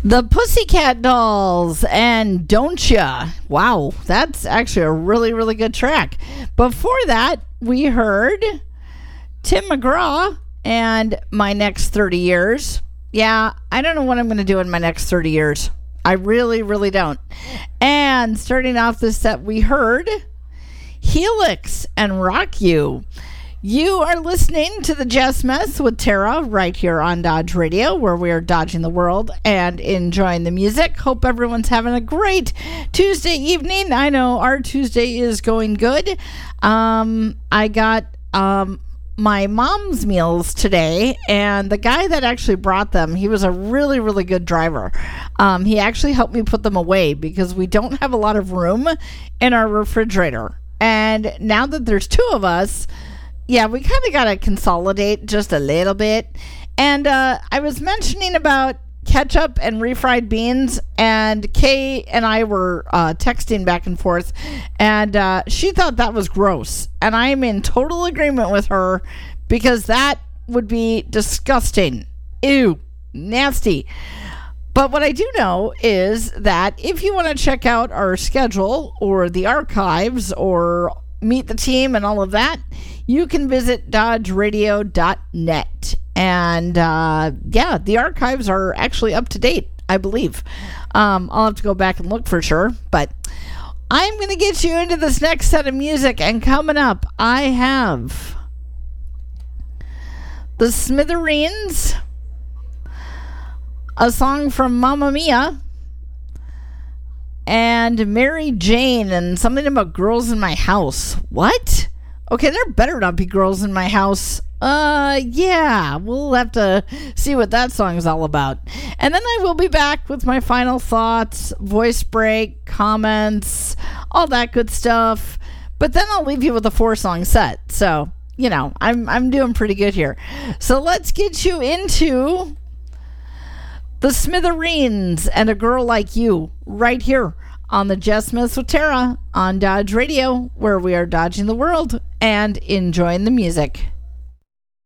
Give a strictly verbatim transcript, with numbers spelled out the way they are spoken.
The Pussycat Dolls and Don't Ya. Wow, that's actually a really, really good track. Before that, we heard Tim McGraw and My Next thirty Years. Yeah, I don't know what I'm going to do in my next thirty years. I really, really don't. And starting off this set, we heard Helix and Rock You. You are listening to the Jazz Mess with Tara right here on Dodge Radio, where we are dodging the world and enjoying the music. Hope everyone's having a great Tuesday evening. I know our Tuesday is going good. Um, I got um, my mom's meals today, and the guy that actually brought them, he was a really, really good driver. Um, he actually helped me put them away because we don't have a lot of room in our refrigerator. And now that there's two of us, yeah, we kind of got to consolidate just a little bit. And uh, I was mentioning about ketchup and refried beans, and Kay and I were uh, texting back and forth, and uh, she thought that was gross. And I'm in total agreement with her because that would be disgusting. Ew, nasty. But what I do know is that if you want to check out our schedule or the archives or meet the team and all of that, you can visit dodge radio dot net. And uh, yeah, the archives are actually up to date, I believe. Um, I'll have to go back and look for sure. But I'm going to get you into this next set of music. And coming up, I have the Smithereens, a song from Mamma Mia, and Mary Jane, and something about girls in my house. What? Okay, there better not be girls in my house. Uh, yeah, we'll have to see what that song is all about. And then I will be back with my final thoughts, voice break, comments, all that good stuff. But then I'll leave you with a four-song set. So, you know, I'm I'm doing pretty good here. So let's get you into the Smithereens and A Girl Like You right here on the Jazz Smiths with Tara on Dodge Radio, where we are dodging the world and enjoying the music.